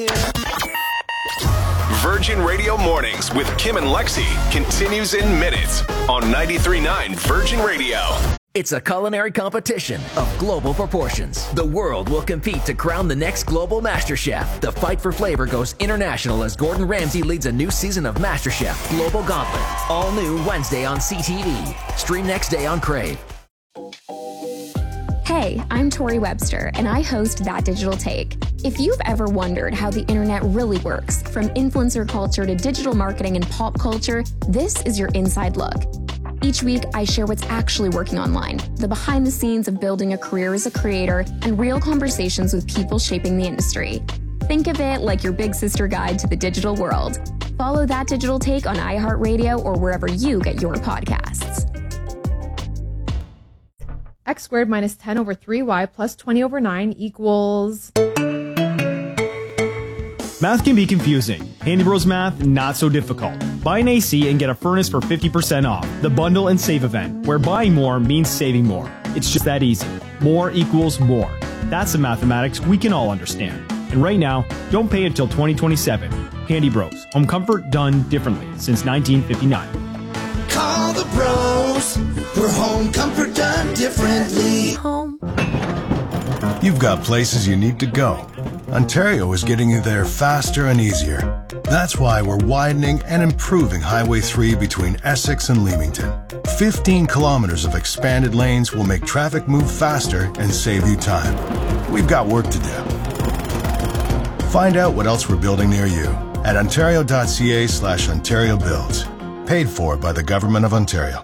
Virgin Radio Mornings with Kim and Lexi continues in minutes on 93.9 Virgin Radio. It's a culinary competition of global proportions. The world will compete to crown the next global Master Chef. The fight for flavor goes international as Gordon Ramsay leads a new season of Master Chef Global Gauntlet. All new Wednesday on CTV. Stream next day on Crave. Hey, I'm Tori Webster, and I host That Digital Take. If you've ever wondered how the internet really works, from influencer culture to digital marketing and pop culture, this is your inside look. Each week, I share what's actually working online, the behind the scenes of building a career as a creator, and real conversations with people shaping the industry. Think of it like your big sister guide to the digital world. Follow That Digital Take on iHeartRadio or wherever you get your podcasts. X squared minus 10 over 3y plus 20 over 9 equals... Math can be confusing. Handy Bros Math, not so difficult. Buy an AC and get a furnace for 50% off. The Bundle and Save event, where buying more means saving more. It's just that easy. More equals more. That's the mathematics we can all understand. And right now, don't pay until 2027. Handy Bros. Home comfort done differently since 1959. Call the bros. We're home comfort done differently. Home. You've got places you need to go. Ontario is getting you there faster and easier. That's why we're widening and improving Highway 3 between Essex and Leamington. 15 kilometers of expanded lanes will make traffic move faster and save you time. We've got work to do. Find out what else we're building near you at ontario.ca/Ontario Builds. Paid for by the Government of Ontario.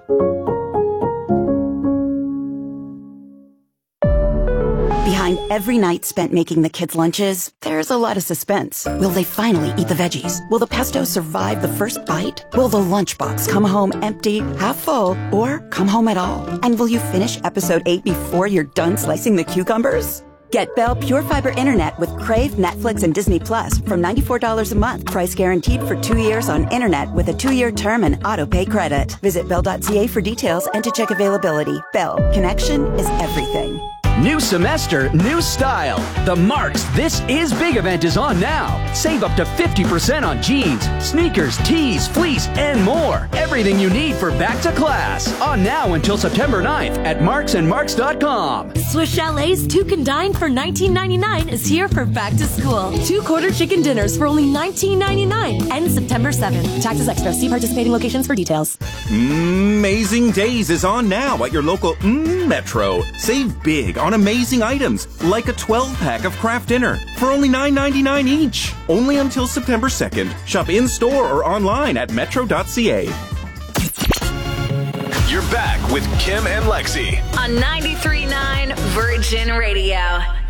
Behind every night spent making the kids' lunches, there's a lot of suspense. Will they finally eat the veggies? Will the pesto survive the first bite? Will the lunchbox come home empty, half full, or come home at all? And will you finish episode 8 before you're done slicing the cucumbers? Get Bell Pure Fiber Internet with Crave, Netflix, and Disney Plus from $94 a month. Price guaranteed for 2 years on internet with a 2-year term and auto-pay credit. Visit Bell.ca for details and to check availability. Bell. Connection is everything. New semester, new style. The Marks This Is Big event is on now. Save up to 50% on jeans, sneakers, tees, fleece, and more. Everything you need for back to class. On now until September 9th at marksandmarks.com. Swiss Chalet's Two Can Dine for $19.99 is here for back to school. 2 quarter chicken dinners for only $19.99. Ends September 7th. Taxes extra. See participating locations for details. Amazing Days is on now at your local Metro. Save big on amazing items like a 12-pack of Kraft Dinner for only $9.99 each. Only until September 2nd. Shop in-store or online at metro.ca. You're back with Kim and Lexi on 93.9 Virgin Radio.